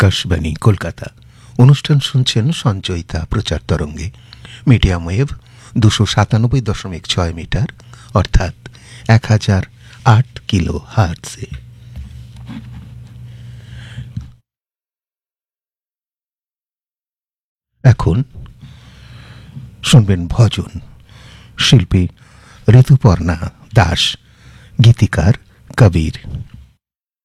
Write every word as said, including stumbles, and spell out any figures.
আকাশবাণী কলকাতা। অনুষ্ঠান শুনছেন সঞ্চয়িতা প্রচার তরঙ্গে, মিডিয়াম ওয়েভ দুশো সাতানব্বই দশমিক ছয় মিটার অর্থাৎ এক হাজার আট কিলো হার্টজে। এখন শুনবেন ভজন। শিল্পী ঋতুপর্ণা দাস, গীতিকার কবির।